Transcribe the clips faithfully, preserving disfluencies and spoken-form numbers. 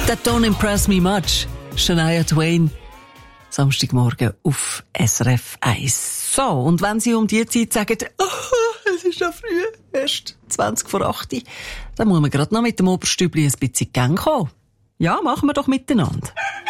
That don't impress me much. Shania Twain. Samstagmorgen auf S R F eins. So, und wenn Sie um die Zeit sagen, oh, es ist ja früh, erst zwanzig vor acht, dann muss man gerade noch mit dem Oberstübli ein bisschen in Gang kommen. Ja, machen wir doch miteinander.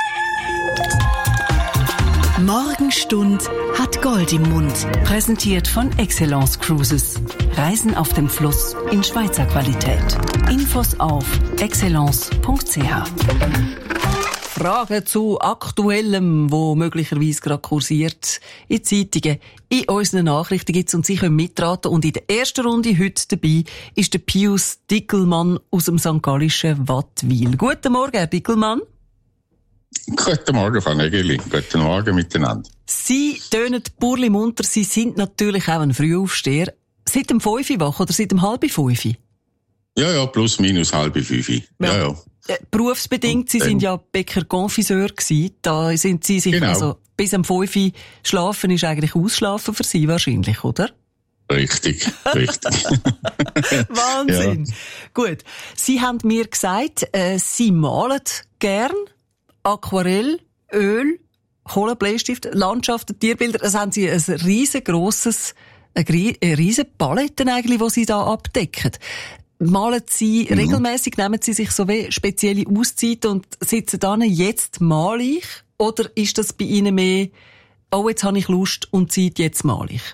Morgenstund hat Gold im Mund. Präsentiert von Excellence Cruises. Reisen auf dem Fluss in Schweizer Qualität. Infos auf excellence punkt c h. Fragen zu Aktuellem, wo möglicherweise gerade kursiert, in Zeitungen, in unseren Nachrichten gibt's und Sie können mitraten. Und in der ersten Runde heute dabei ist der Pius Dickelmann aus dem Sankt Gallischen Wattwil. Guten Morgen, Herr Dickelmann. Guten Morgen, Frau Nägeli. Guten Morgen miteinander. Sie tönen burli munter. Sie sind natürlich auch ein Frühaufsteher. Seit dem fünf Uhr wach oder seit dem halb fünf? Ja, ja, plus minus halb fünf. Ja, ja. ja. Äh, berufsbedingt, Sie sind ja Bäcker-Konfiseur gewesen. Da sind Sie sich, genau. Also, bis am fünf Uhr schlafen ist eigentlich Ausschlafen für Sie wahrscheinlich, oder? Richtig, richtig. Wahnsinn. Ja. Gut. Sie haben mir gesagt, äh, Sie malen gern Aquarell, Öl, Kohlenbleistift, Landschaften, Tierbilder. Das haben Sie ein riesengroßes, eine riesen Palette eigentlich, die Sie da abdecken. Malen Sie mhm. regelmäßig, nehmen Sie sich so wie spezielle Auszeiten und sitzen dann, jetzt male ich? Oder ist das bei Ihnen mehr, oh, jetzt habe ich Lust und Zeit, jetzt male ich?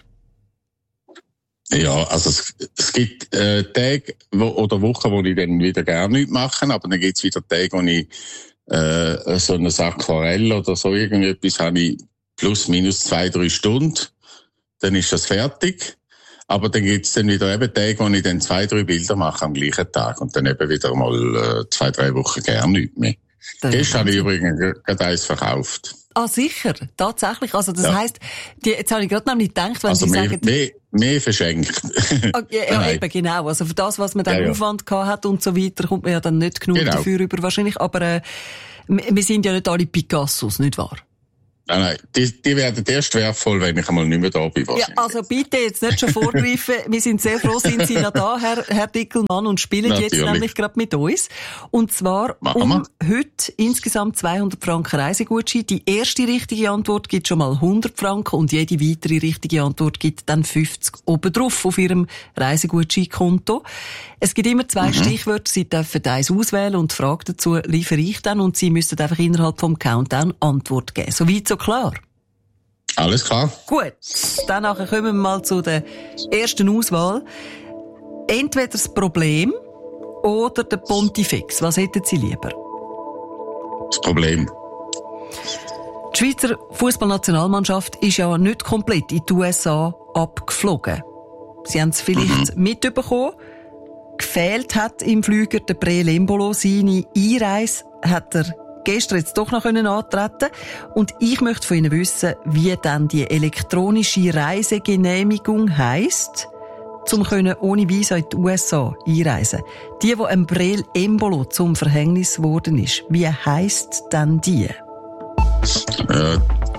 Ja, also es, es gibt äh, Tage wo, oder Wochen, wo ich dann wieder gerne nichts mache, aber dann gibt es wieder Tage, wo ich äh, so ein Aquarell oder so irgendetwas habe ich plus minus zwei, drei Stunden, dann ist das fertig. Aber dann gibt's dann wieder eben Tage, wo ich dann zwei, drei Bilder mache am gleichen Tag und dann eben wieder mal äh, zwei, drei Wochen gerne nichts mehr. Das Gestern habe ich übrigens gerade eins verkauft. Ah, sicher, tatsächlich. Also das ja. heisst, die, jetzt habe ich gerade nämlich gedacht, wenn also Sie mehr, sagen... mehr, mehr verschenkt. Ah, ja, ja eben, genau. Also für das, was man dann ja, ja. Aufwand gehabt hat und so weiter, kommt man ja dann nicht genug genau. dafür über wahrscheinlich. Aber äh, wir sind ja nicht alle Picassos, nicht wahr? Nein, nein, die, die werden erst wertvoll, wenn ich einmal nicht mehr da bin. Ja, also bitte jetzt nicht schon vorgreifen. Wir sind sehr froh, sind Sie noch da, Herr, Herr Dickelmann, und spielen Natürlich. jetzt nämlich gerade mit uns. Und zwar Machen um wir. heute insgesamt zweihundert Franken Reisegutschein. Die erste richtige Antwort gibt schon mal hundert Franken und jede weitere richtige Antwort gibt dann fünfzig obendrauf auf Ihrem Reisegutscheinkonto. Es gibt immer zwei mhm. Stichwörter. Sie dürfen eins auswählen und die Frage dazu liefere ich dann und Sie müssen einfach innerhalb vom Countdown Antwort geben. Soweit so klar? Alles klar. Gut, dann nachher kommen wir mal zu der ersten Auswahl. Entweder das Problem oder der Pontifex. Was hätten Sie lieber? Das Problem. Die Schweizer Fußballnationalmannschaft ist ja nicht komplett in die U S A abgeflogen. Sie haben es vielleicht mhm. mitbekommen. Gefehlt hat im Flüger der Breel Embolo. Seine Einreise hat er gestern jetzt doch noch antreten können. Und ich möchte von Ihnen wissen, wie dann die elektronische Reisegenehmigung heisst, um ohne Visa in die U S A einreisen. Die, die einem Breel Embolo zum Verhängnis geworden ist, wie heisst denn die? Äh,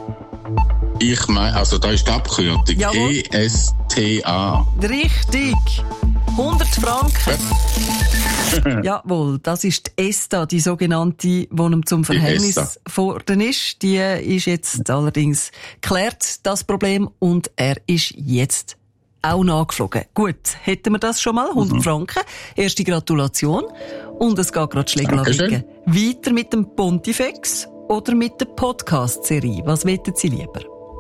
ich meine, also da ist die Abkürzung E S T A. Richtig! hundert Franken. Jawohl, das ist die ESTA, die sogenannte, die ihm zum Verhängnis geworden ist. Die ist jetzt allerdings geklärt, das Problem, und er ist jetzt auch nachgeflogen. Gut, hätten wir das schon mal, hundert mhm. Franken. Erste Gratulation. Und es geht gerade Schlägerlawicken. Weiter mit dem Pontifex oder mit der Podcast-Serie. Was wettet Sie lieber?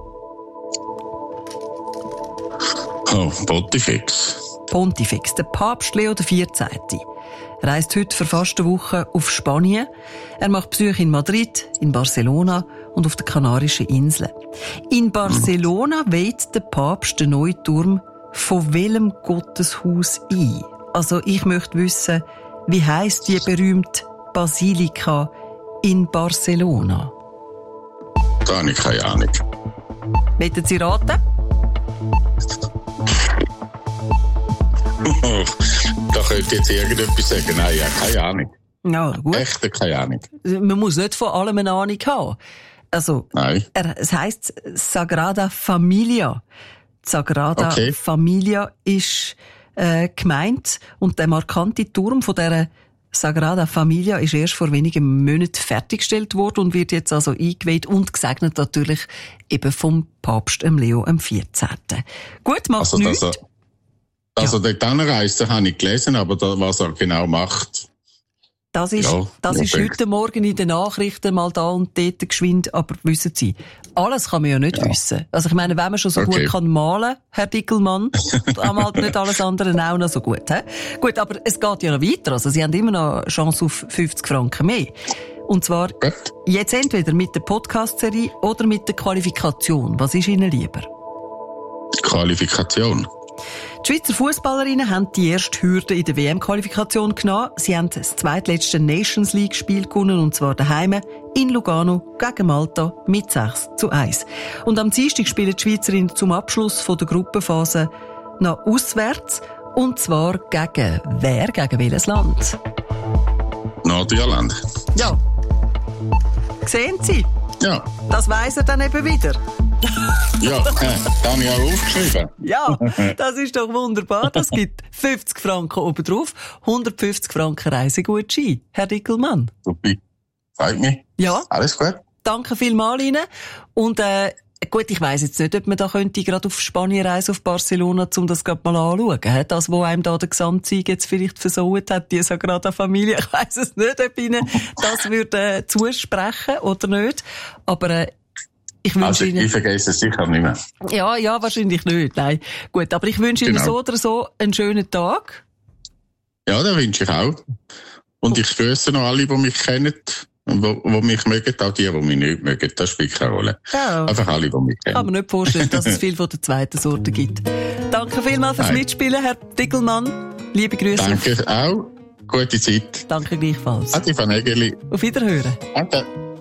Oh, Pontifex. Pontifex, der Papst Leo der vierzehnte reist heute für fast eine Woche auf Spanien. Er macht Besuche in Madrid, in Barcelona und auf den Kanarischen Inseln. In Barcelona weht der Papst den neuen Turm von welchem Gotteshaus ein? Also ich möchte wissen, wie heisst die berühmte Basilika in Barcelona? Da habe ich keine Ahnung. Wollen Sie raten? Da könnte jetzt irgendetwas sagen. Nein, ja, keine Ahnung. Ja, gut. Echt keine Ahnung. Man muss nicht von allem eine Ahnung haben. Also, Nein. Er, es heisst Sagrada Familia. Sagrada okay. Familia ist äh, gemeint und der markante Turm von dieser Sagrada Familia ist erst vor wenigen Monaten fertiggestellt worden und wird jetzt also eingeweiht und gesegnet natürlich eben vom Papst Leo am vierzehnten Gut, macht also, nichts. Dass er, dass ja. er dort anreist, das habe ich gelesen, aber da, was er genau macht... Das ist, ja, das ist heute Morgen in den Nachrichten mal da und dort geschwind, aber wissen Sie, alles kann man ja nicht ja. wissen. Also ich meine, wenn man schon so okay. gut kann malen, Herr Dickelmann, dann halt nicht alles andere auch noch so gut. He? Gut, aber es geht ja noch weiter. Also Sie haben immer noch eine Chance auf fünfzig Franken mehr. Und zwar gut. Jetzt entweder mit der Podcast-Serie oder mit der Qualifikation. Was ist Ihnen lieber? Die Qualifikation. Die Schweizer Fußballerinnen haben die erste Hürde in der W M-Qualifikation genommen. Sie haben das zweitletzte Nations League-Spiel gewonnen, und zwar daheim in Lugano gegen Malta mit sechs zu eins. Und am Dienstag spielen die Schweizerinnen zum Abschluss von der Gruppenphase noch auswärts, und zwar gegen wer? Gegen welches Land? Nordirland. Ja. Sehen Sie? Ja. Das weiss er dann eben wieder. Ja, äh, das habe ich auch aufgeschrieben. Ja, das ist doch wunderbar. Das gibt fünfzig Franken obendrauf, hundertfünfzig Franken Reisegutschein. Herr Dickelmann. Super. Freut mich. Ja. Alles gut. Danke vielmals Ihnen. Und, äh, gut, ich weiss jetzt nicht, ob man da könnte gerade auf Spanien reisen, auf Barcelona, um das gerade mal anzuschauen. Das, wo einem da der Gesamtsieg jetzt vielleicht versaut hat, die Sagrada Familia. Ich weiss es nicht, ob Ihnen das würde äh, zusprechen oder nicht. Aber, äh, Ich wünsche also, Ihnen... ich vergesse es sicher nicht mehr. Ja, ja, wahrscheinlich nicht, nein. Gut, aber ich wünsche genau. Ihnen so oder so einen schönen Tag. Ja, das wünsche ich auch. Und ich grüße noch alle, die mich kennen, die mich mögen, auch die, die mich nicht mögen. Das spielt keine Rolle. Ja. Einfach alle, die mich kennen. Ich kann mir nicht vorstellen, dass es viel von der zweiten Sorte gibt. Danke vielmals fürs nein. Mitspielen, Herr Dickelmann. Liebe Grüße. Danke auch. Gute Zeit. Danke gleichfalls. Adi van Egeli. Auf Wiederhören. Danke.